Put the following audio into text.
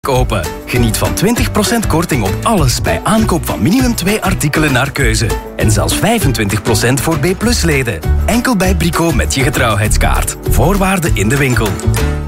Kopen. Geniet van 20% korting op alles bij aankoop van minimum 2 artikelen naar keuze. En zelfs 25% voor B+-leden. Enkel bij Brico met je getrouwheidskaart. Voorwaarden in de winkel.